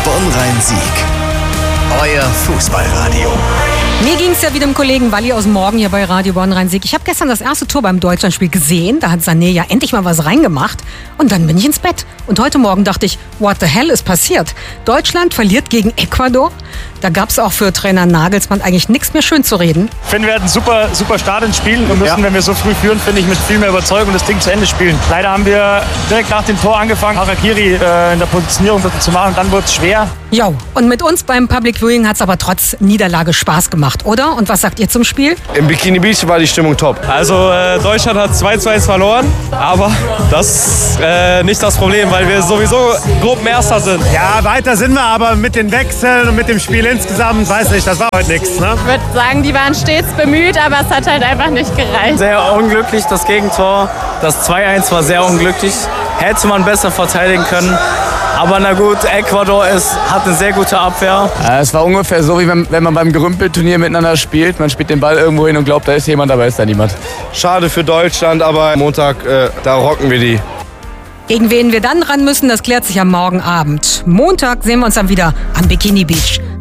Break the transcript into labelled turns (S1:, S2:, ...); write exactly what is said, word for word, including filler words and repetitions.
S1: Bonn-Rhein-Sieg. Euer Fußballradio.
S2: Mir ging es ja wie dem Kollegen Walli aus dem Morgen hier bei Radio Bonn-Rhein-Sieg. Ich habe gestern das erste Tor beim Deutschlandspiel gesehen. Da hat Sané ja endlich mal was reingemacht. Und dann bin ich ins Bett. Und heute Morgen dachte ich, what the hell ist passiert? Deutschland verliert gegen Ecuador. Da gab es auch für Trainer Nagelsmann eigentlich nichts mehr schön zu reden.
S3: Ich finde, wir hatten einen super, super Start ins Spiel. Wir müssen, ja. wenn wir so früh führen, finde ich, mit viel mehr Überzeugung das Ding zu Ende spielen. Leider haben wir direkt nach dem Tor angefangen, Harakiri äh, in der Positionierung zu machen. Und dann wurde es schwer.
S2: Jo, und mit uns beim Public Viewing hat es aber trotz Niederlage Spaß gemacht, oder? Und was sagt ihr zum Spiel?
S4: Im Bikini Beach war die Stimmung top.
S5: Also äh, Deutschland hat zwei zu eins verloren, aber das ist äh, nicht das Problem, weil wir sowieso Gruppenerster sind.
S6: Ja, weiter sind wir, aber mit den Wechseln und mit dem Spiel insgesamt, weiß nicht, das war heute nichts. Ne?
S7: Ich würde sagen, die waren stets bemüht, aber es hat halt einfach nicht gereicht.
S8: Sehr unglücklich, das Gegentor. Das zwei eins war sehr unglücklich. Hätte man besser verteidigen können. Aber na gut, Ecuador ist, hat eine sehr gute Abwehr.
S4: Ja, es war ungefähr so, wie wenn, wenn man beim Gerümpelturnier miteinander spielt. Man spielt den Ball irgendwo hin und glaubt, da ist jemand, dabei ist da niemand. Schade für Deutschland, aber Montag, äh, da rocken wir die.
S2: Gegen wen wir dann ran müssen, das klärt sich am Morgen Abend. Montag sehen wir uns dann wieder am Bikini Beach.